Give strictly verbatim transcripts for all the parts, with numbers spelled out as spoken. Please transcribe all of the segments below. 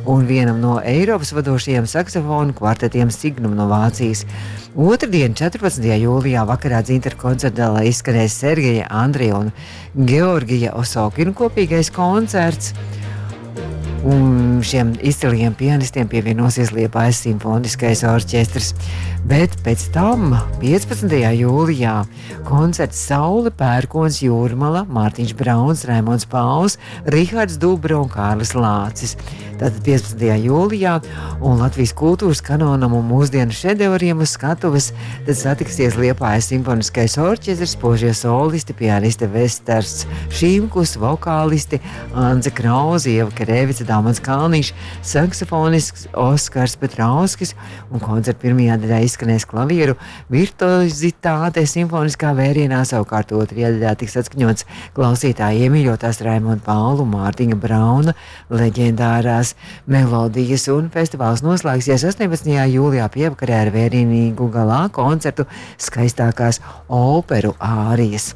un vienam no Eiropas vadošajiem saksofonu kvartetiem Signum no Vācijas. Otradien, četrpadsmitajā jūlijā vakarā Dzintra koncertdālē izskanēs Sergeja Andreja un Georgija Osokina kopīgais koncerts. Un šiem izcilajiem pianistiem pievienosies Liepājas simfoniskais orķestrs. Bet pēc tam, piecpadsmitajā jūlijā, koncerts Saule, Pērkons, Jūrmala, Mārtiņš Brauns, Raimonds Pauls, Rihards Dubra un Kārlis Lācis. Tātad piecpadsmitajā jūlijā, un Latvijas kultūras kanonam un mūsdienu šedevriem uz skatuves tad satiksies Liepājas simfoniskais orķestrs, spožie solisti, pianiste Vesters Šīmkus, vokālisti Anze Krauze, Ieva Kerevica, Dāmans Kalniņš, saksofonists Oskars Petrauskis, un koncerta pirmajā daļā izskanēs klavieru virtuozitāte simfoniskā vērienā, savukārt otrajā daļā tiks atskaņots klausītāji iemīļotās Raimonda Paula un Mārtiņa Brauna leģendārās melodijas, un festivāls noslēgsies astoņpadsmitajā jūlijā pievakarē ar vērienīgu galā koncertu Skaistākās operu ārijas.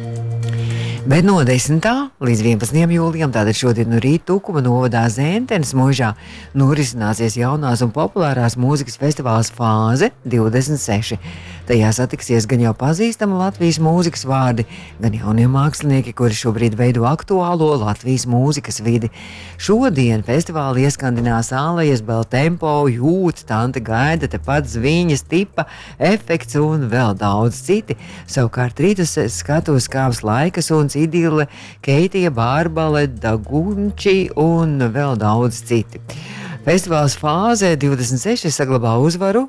Bet no desmitā līdz vienpadsmitajam jūlijam, tātad šodien no rīta Tukuma novadā Zentenes muižā, norisināsies jaunās un populārās mūzikas festivāls Fāze divdesmit seši. Tajā satiksies gan jau pazīstama Latvijas mūzikas vārdi, gan jaunie mākslinieki, kuri šobrīd veido aktuālo Latvijas mūzikas vidi. Šodien festivāli ieskandinās Ālejas, Beltempo, Jūt, Tante Gaida, tepat Zviņas, Tipa, Efekts un vēl daudz citi. Savukārt rītus skatos kāps Laikas un Idile, Keitija, Bārbale, Dagunči un vēl daudz citi. Festivāls Fāze divdesmit seši saglabā uzvaru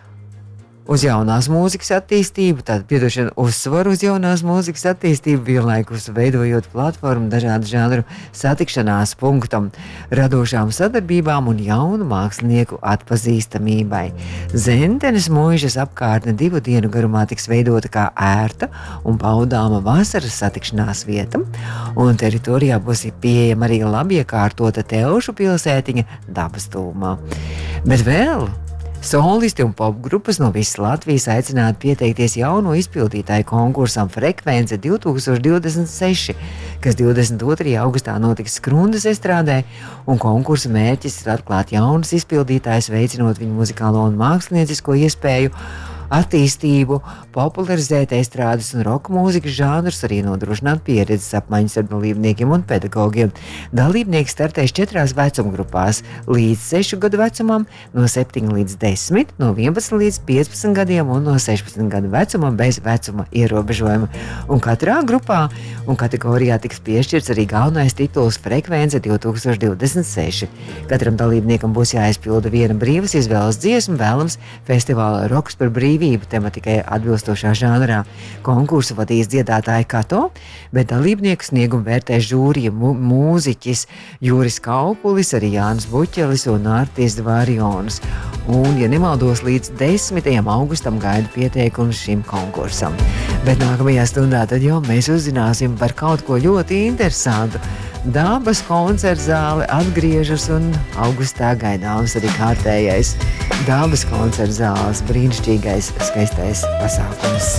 uz jaunās mūzikas attīstību, tātad piedošana uzsvaru uz jaunās mūzikas attīstību, vienlaikus veidojot platformu dažādu žanru satikšanās punktam, radošām sadarbībām un jaunu mākslinieku atpazīstamībai. Zentenes muižas apkārtne divu dienu garumā tiks veidota kā ērta un baudāma vasaras satikšanās vieta, un teritorijā būs pieejama arī labi iekārtota Telšu pilsētiņa dabas tūmā. Bet vēl solisti un popgrupas no visas Latvijas aicināti pieteikties jauno izpildītāju konkursam Frekvence divtūkstoš divdesmit seši, kas divdesmit otrajā augustā notiks Skrundas estrādē, un konkursa mērķis ir atklāt jaunus izpildītājus, veicinot viņu muzikālo un māksliniecisko iespēju attīstību, popularizēt estrādes un roka mūzikas žānrus, arī nodrošināt pieredzes apmaiņas ar dalībniekiem un pedagogiem. Dalībnieki startēs četrās vecumgrupās līdz sešu gadu vecumam, no septiņi līdz desmit, no vienpadsmit līdz piecpadsmit gadiem un no sešpadsmit gadu vecumam bez vecuma ierobežojuma. Un katrā grupā un kategorijā tiks piešķirts arī galvenais tituls Frekvence divtūkstoš divdesmit seši. Katram dalībniekam būs jāizpilda viena brīvas izvēles dziesma, vēlams festivāla Roks par brīvību tematikai atbilstošā žanrā. Konkursu vadīs dziedātāja Kato, bet dalībnieku sniegumu vērtēs žūrija mu- mūziķis Juris Kaupulis, arī Jānis Buķelis un Artis Dvarjonis. Un, ja nemaldos, līdz desmitajam augustam gaida pieteikums šim konkursam. Bet nākamajā stundā tad jau mēs uzzināsim par kaut ko ļoti interesantu. Dabas koncertzāle atgriežas un augustā gaidāms arī kārtējais Dabas koncertzāles brīnišķīgais skaistais pasākums.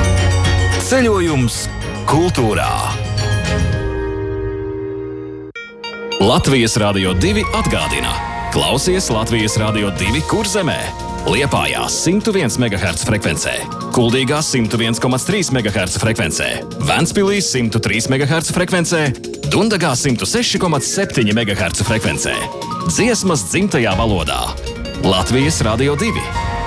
Ceļojums kultūrā. Latvijas Rādio divi atgādina. Klausies Latvijas Rādio divi Kurzemē, Liepājā simt viens megaherca frekvencē, Kuldīgā simt viens komats trīs megaherca frekvencē, Ventspilī simt trīs megaherca frekvencē, Dundagā simt seši komats septiņi megaherca frekvencē. Dziesmas dzimtajā valodā. Latvijas Rādio divi.